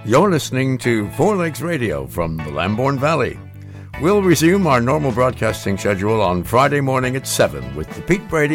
You're listening to Four Legs Radio from the Lambourne Valley. We'll resume our normal broadcasting schedule on Friday morning at 7 with the Pete Brady